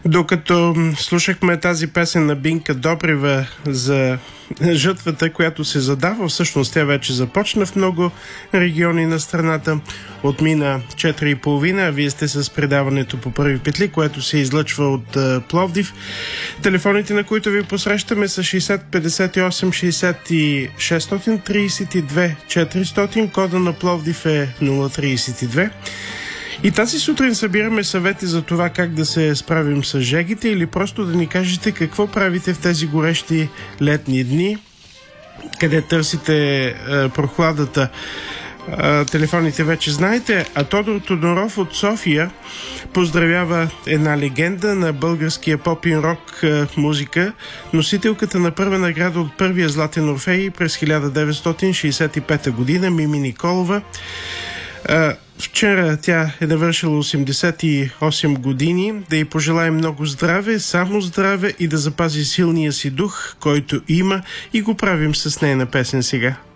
Докато слушахме тази песен на Бинка Добрева за жътвата, която се задава, всъщност тя вече започна в много региони на страната. Отмина 4:30, а вие сте с предаването по първи петли, което се излъчва от Пловдив. Телефоните, на които ви посрещаме, са 60 58 60 632 400, кода на Пловдив е 032. И тази сутрин събираме съвети за това как да се справим с жегите или просто да ни кажете какво правите в тези горещи летни дни, къде търсите прохладата. Телефоните вече знаете, а Тодор Тодоров от София поздравява една легенда на българския поп-ин рок музика, носителката на първа награда от първия Златен Орфей през 1965 година, Мими Николова. Вчера тя е навършила 88 години. Да й пожелаем много здраве, само здраве и да запази силния си дух, който има, и го правим с нейна песен сега.